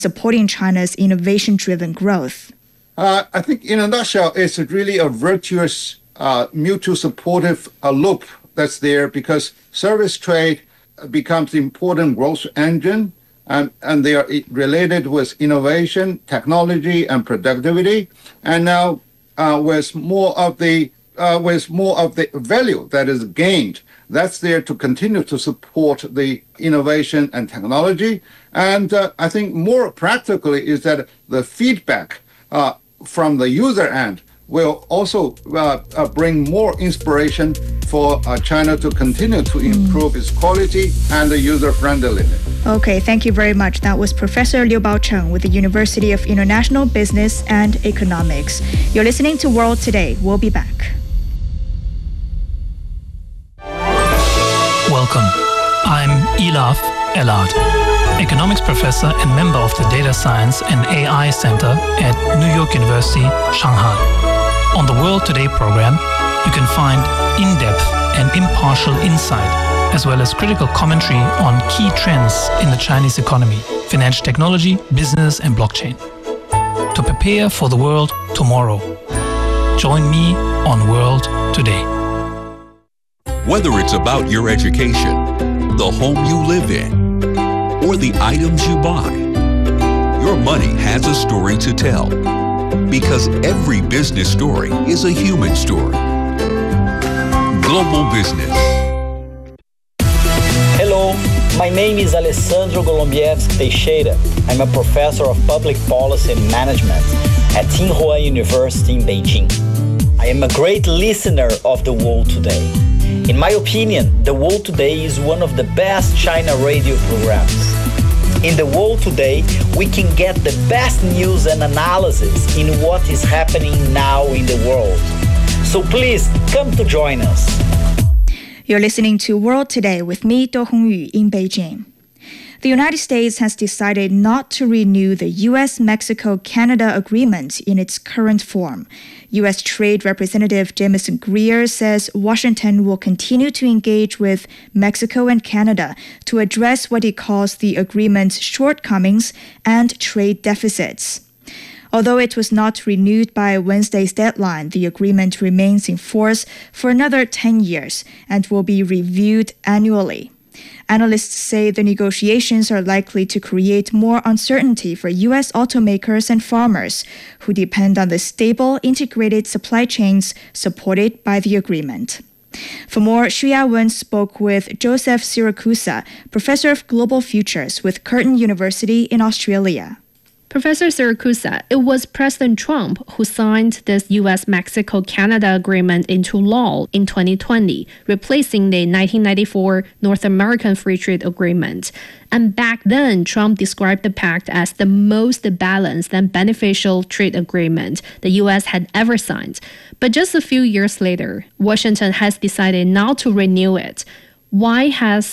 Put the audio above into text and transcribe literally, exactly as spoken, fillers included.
supporting China's innovation-driven growth? Uh, I think in a nutshell, it's really a virtuous, uh, mutual supportive uh, loop that's there, because service trade becomes an important growth engine, and, and they are related with innovation, technology, and productivity. And now uh, with more of the uh, with more of the value that is gained, that's there to continue to support the innovation and technology. And uh, I think more practically is that the feedback uh, from the user end will also uh, uh, bring more inspiration for uh, China to continue to improve mm. its quality and the user friendliness. Okay, thank you very much. That was Professor Liu Baocheng with the University of International Business and Economics. You're listening to World Today. We'll be back. Welcome. I'm Elaf Elad, economics professor and member of the Data Science and A I Center at New York University, Shanghai. On the World Today program, you can find in-depth and impartial insight, as well as critical commentary on key trends in the Chinese economy, financial technology, business, and blockchain. To prepare for the world tomorrow, join me on World Today. Whether it's about your education, the home you live in, or the items you buy, your money has a story to tell. Because every business story is a human story. Global Business. Hello, my name is Alessandro Golombieski Teixeira. I'm a professor of public policy and management at Tsinghua University in Beijing. I am a great listener of The World Today. In my opinion, The World Today is one of the best China radio programs. In The World Today, we can get the best news and analysis in what is happening now in the world. So please, come to join us. You're listening to World Today with me, Do Hongyu, in Beijing. The United States has decided not to renew the U S Mexico Canada agreement in its current form. U S Trade Representative Jamieson Greer says Washington will continue to engage with Mexico and Canada to address what he calls the agreement's shortcomings and trade deficits. Although it was not renewed by Wednesday's deadline, the agreement remains in force for another ten years and will be reviewed annually. Analysts say the negotiations are likely to create more uncertainty for U S automakers and farmers, who depend on the stable, integrated supply chains supported by the agreement. For more, Xu Yawen spoke with Joseph Siracusa, professor of global futures with Curtin University in Australia. Professor Siracusa, it was President Trump who signed this U S Mexico Canada agreement into law in twenty twenty, replacing the nineteen ninety-four North American Free Trade Agreement. And back then, Trump described the pact as the most balanced and beneficial trade agreement the U S had ever signed. But just a few years later, Washington has decided not to renew it. Why has